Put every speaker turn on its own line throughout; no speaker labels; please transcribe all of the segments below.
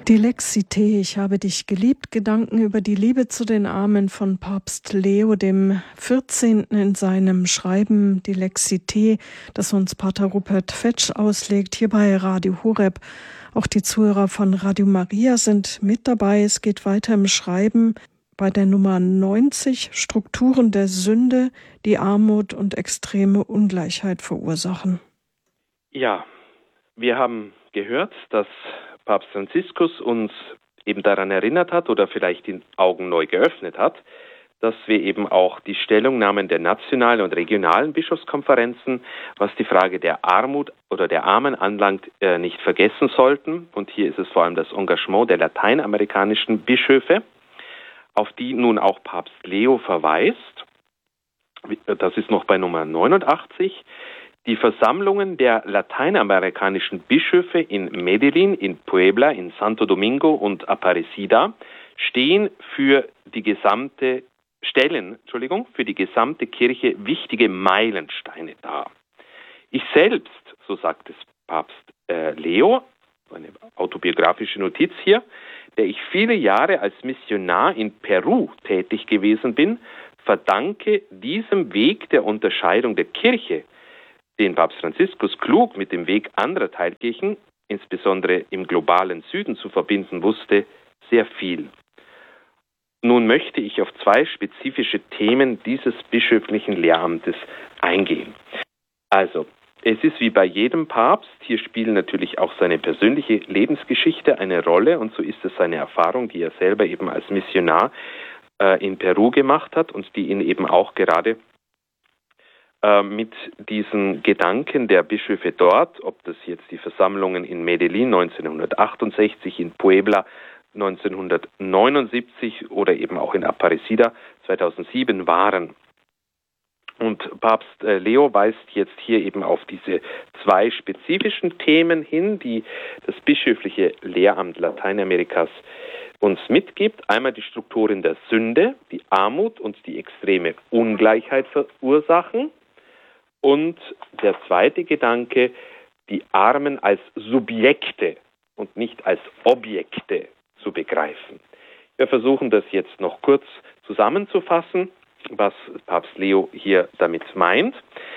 Die Lexite, ich habe dich geliebt, Gedanken über die Liebe zu den Armen von Papst Leo dem 14. in seinem Schreiben Die Lexite, das uns Pater Rupert Fetsch auslegt, hier bei Radio Horeb. Auch die Zuhörer von Radio Maria sind mit dabei. Es geht weiter im Schreiben bei der Nummer 90, Strukturen der Sünde, die Armut und extreme Ungleichheit verursachen.
Ja, wir haben gehört, dass Papst Franziskus uns eben daran erinnert hat oder vielleicht die Augen neu geöffnet hat, dass wir eben auch die Stellungnahmen der nationalen und regionalen Bischofskonferenzen, was die Frage der Armut oder der Armen anlangt, nicht vergessen sollten. Und hier ist es vor allem das Engagement der lateinamerikanischen Bischöfe, auf die nun auch Papst Leo verweist. Das ist noch bei Nummer 89. Die Versammlungen der lateinamerikanischen Bischöfe in Medellín, in Puebla, in Santo Domingo und Aparecida stellen für die gesamte Kirche wichtige Meilensteine dar. Ich selbst, so sagt es Papst Leo, eine autobiografische Notiz hier, der ich viele Jahre als Missionar in Peru tätig gewesen bin, verdanke diesem Weg der Unterscheidung der Kirche, den Papst Franziskus klug mit dem Weg anderer Teilkirchen, insbesondere im globalen Süden, zu verbinden wusste, sehr viel. Nun möchte ich auf zwei spezifische Themen dieses bischöflichen Lehramtes eingehen. Also, es ist wie bei jedem Papst, hier spielt natürlich auch seine persönliche Lebensgeschichte eine Rolle und so ist es seine Erfahrung, die er selber eben als Missionar in Peru gemacht hat und die ihn eben auch gerade mit diesen Gedanken der Bischöfe dort, ob das jetzt die Versammlungen in Medellín 1968, in Puebla 1979 oder eben auch in Aparecida 2007 waren. Und Papst Leo weist jetzt hier eben auf diese zwei spezifischen Themen hin, die das bischöfliche Lehramt Lateinamerikas uns mitgibt. Einmal die Strukturen der Sünde, die Armut und die extreme Ungleichheit verursachen. Und der zweite Gedanke, die Armen als Subjekte und nicht als Objekte zu begreifen. Wir versuchen das jetzt noch kurz zusammenzufassen, was Papst Leo hier damit meint.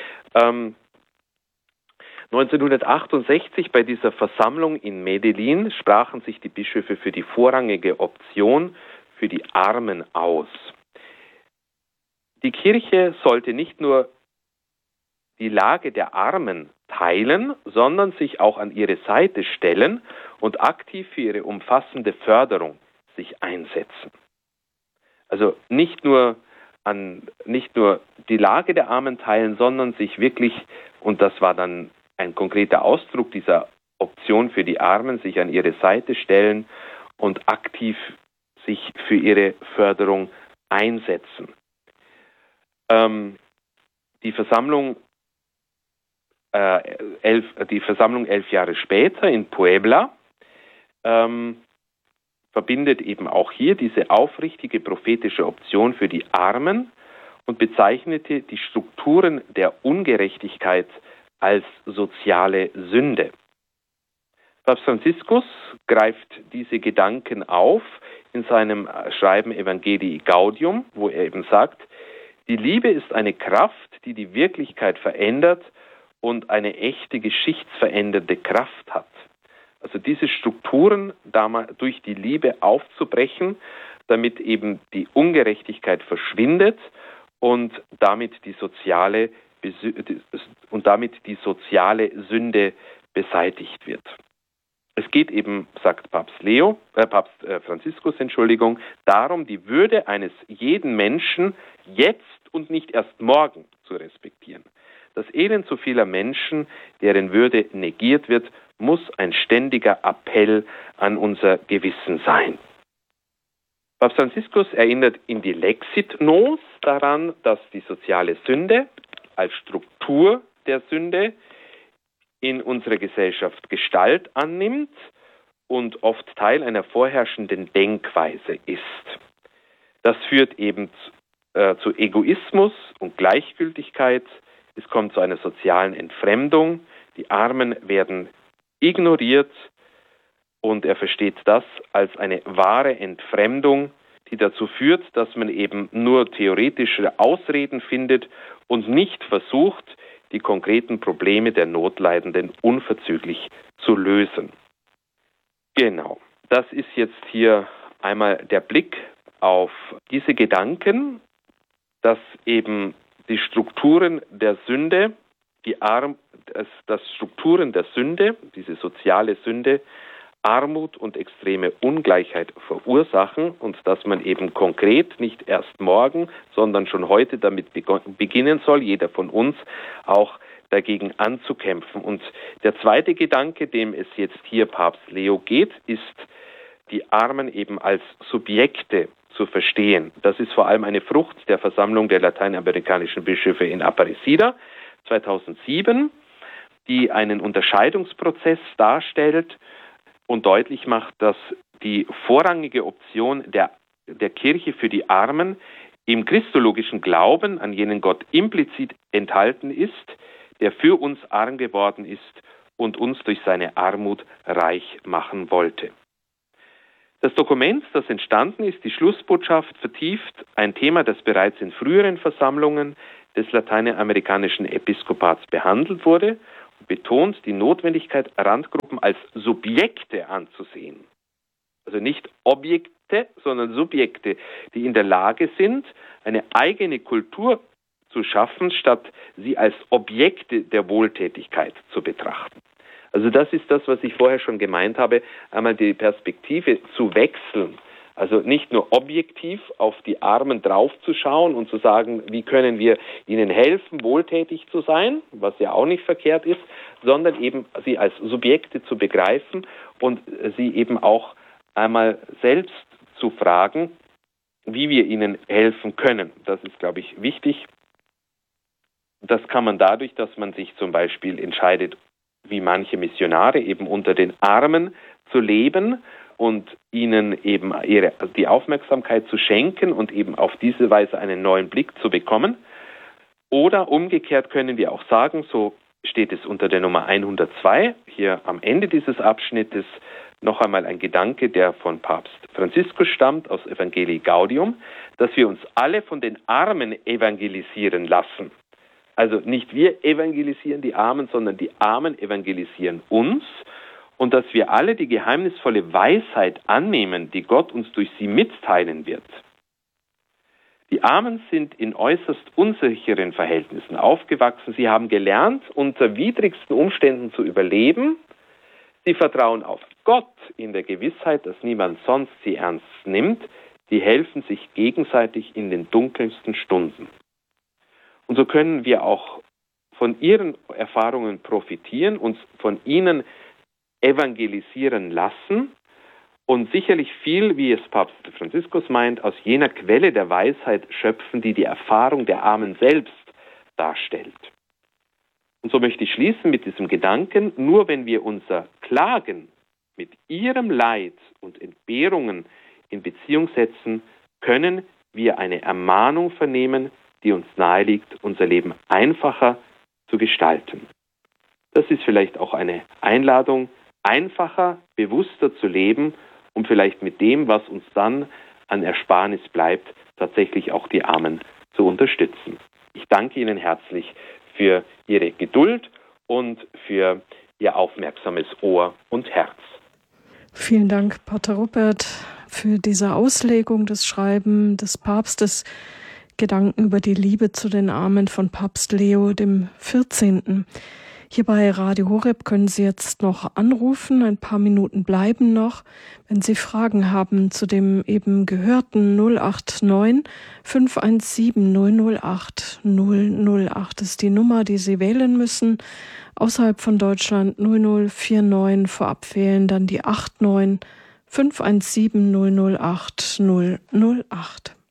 1968 bei dieser Versammlung in Medellín sprachen sich die Bischöfe für die vorrangige Option für die Armen aus. Die Kirche sollte nicht nur die Lage der Armen teilen, sondern sich auch an ihre Seite stellen und aktiv für ihre umfassende Förderung sich einsetzen. Also nicht nur die Lage der Armen teilen, sondern sich wirklich, und das war dann ein konkreter Ausdruck dieser Option für die Armen, sich an ihre Seite stellen und aktiv sich für ihre Förderung einsetzen. Die Versammlung 11 Jahre später in Puebla verbindet eben auch hier diese aufrichtige prophetische Option für die Armen und bezeichnete die Strukturen der Ungerechtigkeit als soziale Sünde. Papst Franziskus greift diese Gedanken auf in seinem Schreiben Evangelii Gaudium, wo er eben sagt, die Liebe ist eine Kraft, die die Wirklichkeit verändert und eine echte geschichtsverändernde Kraft hat. Also diese Strukturen durch die Liebe aufzubrechen, damit eben die Ungerechtigkeit verschwindet und damit die soziale Sünde beseitigt wird. Es geht eben, sagt Papst Franziskus, darum, die Würde eines jeden Menschen jetzt und nicht erst morgen zu respektieren. Das Elend so vieler Menschen, deren Würde negiert wird, muss ein ständiger Appell an unser Gewissen sein. Papst Franziskus erinnert in die Lexit Nos daran, dass die soziale Sünde als Struktur der Sünde in unserer Gesellschaft Gestalt annimmt und oft Teil einer vorherrschenden Denkweise ist. Das führt eben zu Egoismus und Gleichgültigkeit. Es kommt zu einer sozialen Entfremdung. Die Armen werden ignoriert und er versteht das als eine wahre Entfremdung, die dazu führt, dass man eben nur theoretische Ausreden findet und nicht versucht, die konkreten Probleme der Notleidenden unverzüglich zu lösen. Genau, das ist jetzt hier einmal der Blick auf diese Gedanken, dass eben die Strukturen der Sünde, dass Strukturen der Sünde, diese soziale Sünde, Armut und extreme Ungleichheit verursachen und dass man eben konkret nicht erst morgen, sondern schon heute damit beginnen soll, jeder von uns auch dagegen anzukämpfen. Und der zweite Gedanke, dem es jetzt hier Papst Leo geht, ist, die Armen eben als Subjekte zu verstehen. Das ist vor allem eine Frucht der Versammlung der lateinamerikanischen Bischöfe in Aparecida 2007, die einen Unterscheidungsprozess darstellt und deutlich macht, dass die vorrangige Option der Kirche für die Armen im christologischen Glauben an jenen Gott implizit enthalten ist, der für uns arm geworden ist und uns durch seine Armut reich machen wollte. Das Dokument, das entstanden ist, die Schlussbotschaft, vertieft ein Thema, das bereits in früheren Versammlungen des lateinamerikanischen Episkopats behandelt wurde, betont die Notwendigkeit, Randgruppen als Subjekte anzusehen. Also nicht Objekte, sondern Subjekte, die in der Lage sind, eine eigene Kultur zu schaffen, statt sie als Objekte der Wohltätigkeit zu betrachten. Also das ist das, was ich vorher schon gemeint habe, einmal die Perspektive zu wechseln. Also nicht nur objektiv auf die Armen draufzuschauen und zu sagen, wie können wir ihnen helfen, wohltätig zu sein, was ja auch nicht verkehrt ist, sondern eben sie als Subjekte zu begreifen und sie eben auch einmal selbst zu fragen, wie wir ihnen helfen können. Das ist, glaube ich, wichtig. Das kann man dadurch, dass man sich zum Beispiel entscheidet, wie manche Missionare eben unter den Armen zu leben und ihnen eben die Aufmerksamkeit zu schenken und eben auf diese Weise einen neuen Blick zu bekommen. Oder umgekehrt können wir auch sagen, so steht es unter der Nummer 102, hier am Ende dieses Abschnittes noch einmal ein Gedanke, der von Papst Franziskus stammt, aus Evangelii Gaudium, dass wir uns alle von den Armen evangelisieren lassen. Also nicht wir evangelisieren die Armen, sondern die Armen evangelisieren uns. Und dass wir alle die geheimnisvolle Weisheit annehmen, die Gott uns durch sie mitteilen wird. Die Armen sind in äußerst unsicheren Verhältnissen aufgewachsen. Sie haben gelernt, unter widrigsten Umständen zu überleben. Sie vertrauen auf Gott in der Gewissheit, dass niemand sonst sie ernst nimmt. Sie helfen sich gegenseitig in den dunkelsten Stunden. Und so können wir auch von ihren Erfahrungen profitieren, uns von ihnen evangelisieren lassen und sicherlich viel, wie es Papst Franziskus meint, aus jener Quelle der Weisheit schöpfen, die die Erfahrung der Armen selbst darstellt. Und so möchte ich schließen mit diesem Gedanken, nur wenn wir unser Klagen mit ihrem Leid und Entbehrungen in Beziehung setzen, können wir eine Ermahnung vernehmen, die uns naheliegt, unser Leben einfacher zu gestalten. Das ist vielleicht auch eine Einladung, einfacher, bewusster zu leben, um vielleicht mit dem, was uns dann an Ersparnis bleibt, tatsächlich auch die Armen zu unterstützen. Ich danke Ihnen herzlich für Ihre Geduld und für Ihr aufmerksames Ohr und Herz.
Vielen Dank, Pater Rupert, für diese Auslegung des Schreiben des Papstes, Gedanken über die Liebe zu den Armen von Papst Leo dem 14. Hier bei Radio Horeb können Sie jetzt noch anrufen, ein paar Minuten bleiben noch. Wenn Sie Fragen haben zu dem eben gehörten 089 517 008 008 ist die Nummer, die Sie wählen müssen. Außerhalb von Deutschland 0049 vorab wählen, dann die 89 517 008 008.